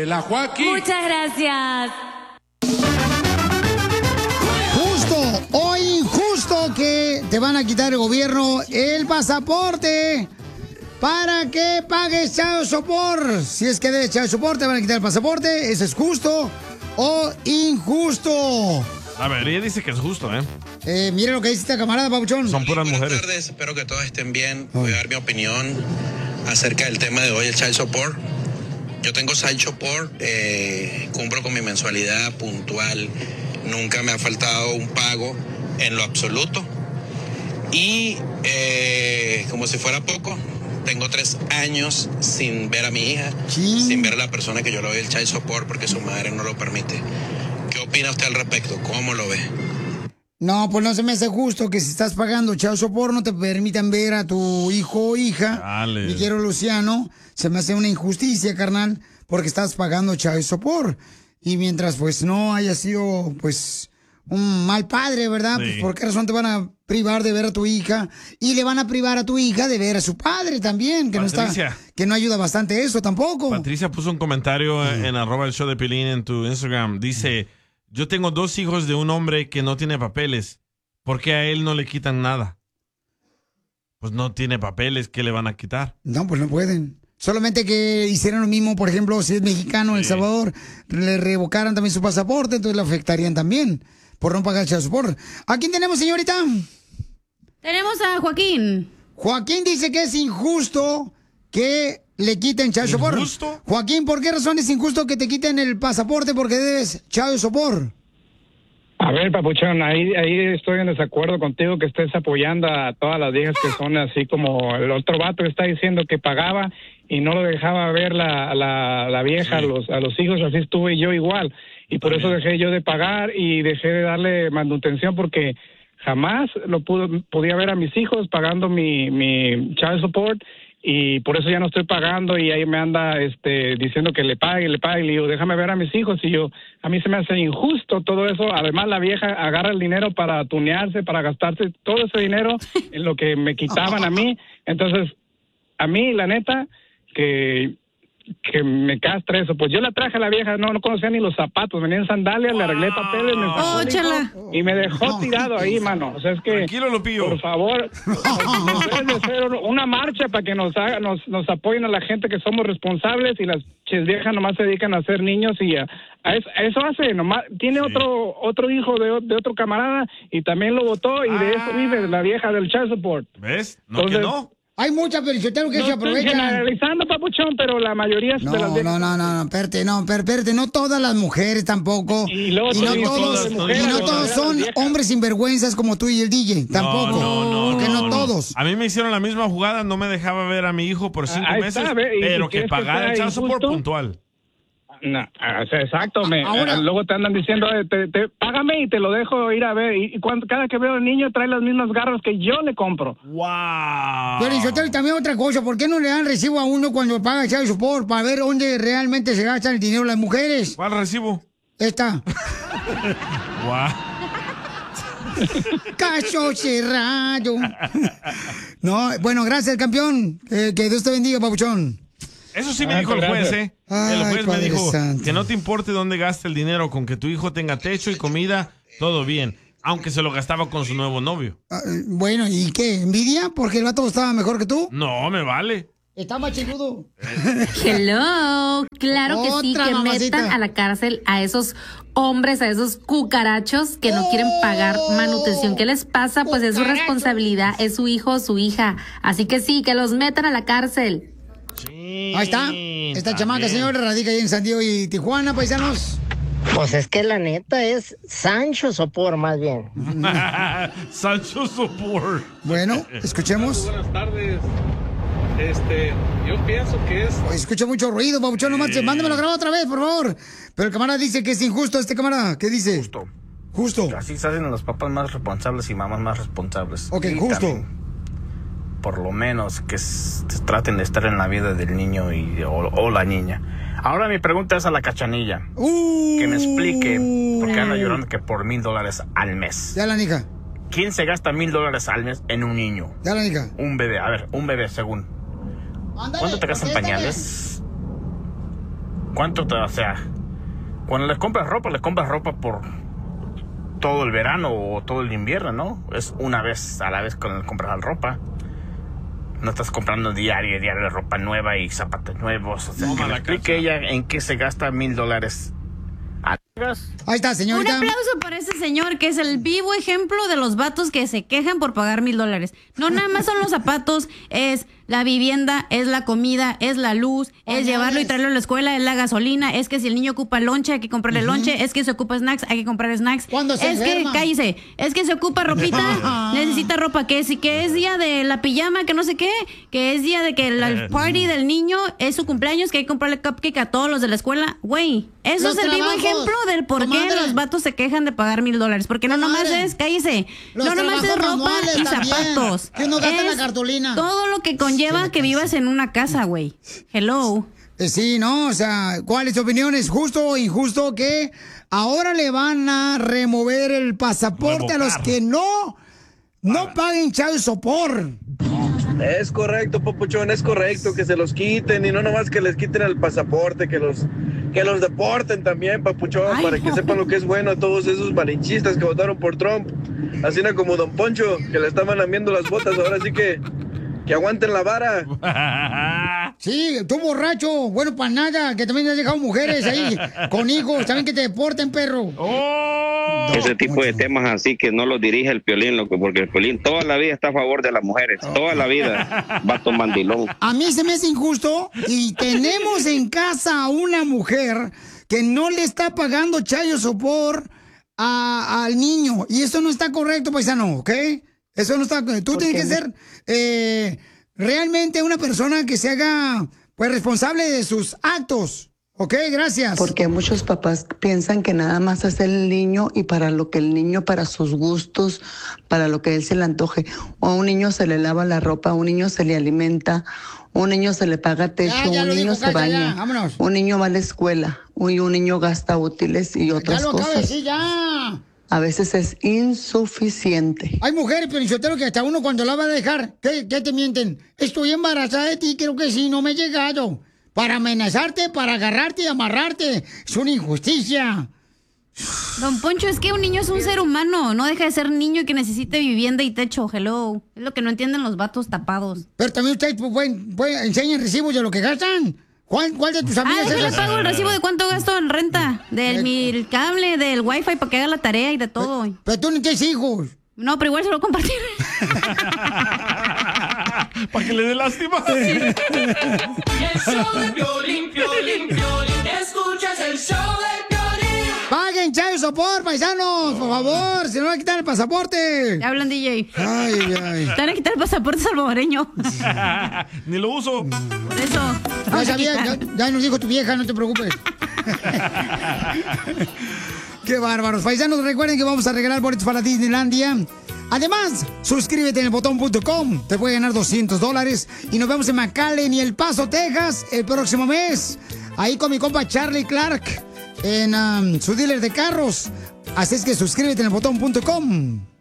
la Joaquín. Muchas gracias. Justo o injusto que te van a quitar el gobierno el pasaporte para que pagues child support. Si es que debes child support, te van a quitar el pasaporte. ¿Eso es justo o injusto? La mayoría dice que es justo, Mira lo que dice esta camarada, Pabuchón. Son puras mujeres. Buenas tardes, espero que todos estén bien. Voy a dar mi opinión acerca del tema de hoy, el child support. Yo tengo child support, cumplo con mi mensualidad puntual. Nunca me ha faltado un pago en lo absoluto. Y como si fuera poco, tengo 3 años sin ver a mi hija, sin ver a la persona que yo le doy el child support porque su madre no lo permite. ¿Qué opina usted al respecto? ¿Cómo lo ve? No, pues no se me hace justo que si estás pagando child support no te permitan ver a tu hijo o hija. Dale. Mi quiero Luciano, se me hace una injusticia, carnal, porque estás pagando child support. Y mientras pues no haya sido pues un mal padre, ¿verdad? Sí. Pues, ¿por qué razón te van a privar de ver a tu hija? Y le van a privar a tu hija de ver a su padre también, que Patricia. no está, que no ayuda bastante eso tampoco. Patricia puso un comentario en @el_show_de_Piolín en tu Instagram. Dice, yo tengo 2 hijos de un hombre que no tiene papeles. ¿Por qué a él no le quitan nada? Pues no tiene papeles, ¿qué le van a quitar? No, pues no pueden. Solamente que hicieran lo mismo, por ejemplo, si es mexicano en El Salvador, le revocaran también su pasaporte, entonces le afectarían también por no pagar el child support. ¿A quién tenemos, señorita? Tenemos a Joaquín. Joaquín dice que es injusto que le quiten child support. ¿Injusto? Joaquín, ¿por qué razón es injusto que te quiten el pasaporte porque debes child support? A ver, papuchón, ahí estoy en desacuerdo contigo que estés apoyando a todas las viejas que son así como el otro vato que está diciendo que pagaba y no lo dejaba ver la vieja, sí, a los hijos. Así estuve yo igual, y por eso dejé yo de pagar y dejé de darle manutención, porque jamás podía ver a mis hijos pagando mi child support, y por eso ya no estoy pagando. Y ahí me anda diciendo que le pague, y le digo, déjame ver a mis hijos. Y a mí se me hace injusto todo eso. Además, la vieja agarra el dinero para tunearse, para gastarse todo ese dinero en lo que me quitaban a mí. Entonces, a mí, la neta, que me castra eso. Pues yo la traje a la vieja, no conocía ni los zapatos, venía en sandalias, le arreglé papeles, me sacó y me dejó tirado ahí, mano. O sea, es que, tranquilo, Lupillo, por favor, nos deben de hacer una marcha para que nos apoyen a la gente que somos responsables, y las viejas nomás se dedican a hacer niños, y a eso hace, nomás tiene otro hijo de otro camarada, y también lo votó, y de eso vive la vieja del child support. ¿Ves? No. Entonces, que no. Hay muchas perichoteros que no se aprovechan. estoy generalizando, papuchón, pero la mayoría de las viejas... No, espérate, no todas las mujeres tampoco. Y no todos son hombres sinvergüenzas como tú y el DJ, tampoco. No todos. A mí me hicieron la misma jugada, no me dejaba ver a mi hijo por 5 meses, pero que pagara el child support puntual. No, exacto. Luego te andan diciendo, págame y te lo dejo ir a ver. Y cada que veo al niño trae las mismas garras que yo le compro. ¡Wow! Pero y también otra cosa, ¿por qué no le dan recibo a uno cuando paga el child support para ver dónde realmente se gastan el dinero las mujeres? ¿Cuál recibo? Esta. ¡Wow! Caso cerrado. No, bueno, gracias, campeón. Que Dios te bendiga, papuchón. Eso sí me dijo el juez, ¿eh? El juez me dijo que no te importe dónde gaste el dinero, con que tu hijo tenga techo y comida, todo bien. Aunque se lo gastaba con su nuevo novio. Bueno, ¿y qué? ¿Envidia? ¿Porque el vato estaba mejor que tú? No, me vale. Está más chiludo. Hello. Claro que sí, que mamacita. metan a la cárcel a esos hombres, a esos cucarachos que no quieren pagar manutención. ¿Qué les pasa? Pues es su responsabilidad, es su hijo o su hija. Así que sí, que los metan a la cárcel. Ahí está. Esta chamaca, señor, radica ahí en San Diego y Tijuana, paisanos. Pues es que la neta es Sancho Sopor, más bien. Sancho Sopor. Bueno, escuchemos. Buenas tardes. Yo pienso que es... Escucha mucho ruido, papuchón, nomás. Mándamelo a grabar otra vez, por favor. Pero el camarada dice que es injusto camarada. ¿Qué dice? Justo. Así se hacen los papás más responsables y mamás más responsables. Ok, y justo. También, por lo menos que traten de estar en la vida del niño o la niña. Ahora mi pregunta es a la Cachanilla. Que me explique, porque anda llorando que por $1,000 al mes. Ya la hija. ¿Quién se gasta $1,000 al mes en un niño? Ya la hija. Un bebé, a ver, un bebé según. Ándale, ¿Cuánto te gastan pañales? ¿cuánto te, o sea, cuando les compras ropa por todo el verano o todo el invierno, ¿no? Es una vez a la vez cuando compras la ropa. No estás comprando diario ropa nueva y zapatos nuevos. O sea, que me explique ella en qué se gasta $1,000. Ahí está, señorita. Un aplauso para ese señor que es el vivo ejemplo de los vatos que se quejan por pagar $1,000. No nada más son los zapatos, es la vivienda, es la comida, es la luz, es llevarlo y traerlo a la escuela, es la gasolina, es que si el niño ocupa lonche hay que comprarle lonche, es que se ocupa snacks, hay que comprar snacks. Cuando se enferma. Que, cállese, es que se ocupa ropita, necesita ropa, que si que es día de la pijama, que no sé qué, que es día de que el party del niño es su cumpleaños, que hay que comprarle cupcake a todos los de la escuela. Güey, eso es el vivo ejemplo del por qué los vatos se quejan de pagar $1,000. Porque no nomás es, cállese, no nomás es ropa y zapatos. Que uno gasta la cartulina. Todo lo que conlleva que vivas en una casa, güey. Hello. Sí, ¿no? O sea, ¿cuál es tu opinión? ¿Es justo o injusto que ahora le van a remover el pasaporte a los que no paguen child support? Es correcto, papuchón, es correcto que se los quiten y no nomás que les quiten el pasaporte, que los deporten también, papuchón, para que sepan lo que es bueno a todos esos malinchistas que votaron por Trump. Así no como Don Poncho, que le estaban lamiendo las botas, ahora sí que aguanten la vara. Sí, tú borracho, bueno para nada, que también has dejado mujeres ahí con hijos, también que te deporten, perro. Ese tipo de temas así que no los dirige el Piolín, loco, porque el Piolín toda la vida está a favor de las mujeres, toda la vida, vato mandilón. A mí se me hace injusto y tenemos en casa a una mujer que no le está pagando child support al niño y eso no está correcto, paisano, ¿ok? Eso no está. Tú tienes que ser realmente una persona que se haga pues responsable de sus actos. Ok, gracias. Porque muchos papás piensan que nada más es el niño y para lo que el niño, para sus gustos, para lo que él se le antoje. O a un niño se le lava la ropa, a un niño se le alimenta, a un niño se le paga techo, un niño se baña, un niño va a la escuela, un niño gasta útiles y otras cosas. Ya lo acabo de decir, ya. A veces es insuficiente. Hay mujeres, pero que hasta uno cuando la va a dejar, ¿qué te mienten? Estoy embarazada de ti, creo que sí, no me he llegado. Para amenazarte, para agarrarte y amarrarte. Es una injusticia. Don Poncho, es que un niño es un ser humano. No deja de ser niño y que necesite vivienda y techo. Hello. Es lo que no entienden los vatos tapados. Pero también ustedes enseñan recibos de lo que gastan. ¿Cuál de tus amigas? Yo le pago el recibo de cuánto gasto en renta. Del cable, del wifi para que haga la tarea y de todo. Pero tú no tienes hijos. No, pero igual se lo compartir. Para que le dé lástima. El show de Piolín, Piolín, Piolín. Escuchas el show de Piolín. Paguen child support, paisanos, por favor. Si no van a quitar el pasaporte. Ya hablan, DJ. Ay. Te van a quitar el pasaporte salvadoreño. Ni lo uso. Por eso. Ya sabía, ya nos dijo tu vieja, no te preocupes. Qué bárbaros. Paisanos, recuerden que vamos a regalar boletos para Disneylandia. Además, suscríbete en elbotón.com. Te puede ganar $200. Y nos vemos en McAllen y El Paso, Texas, el próximo mes. Ahí con mi compa Charlie Clark en su dealer de carros. Así es que suscríbete en elbotón.com.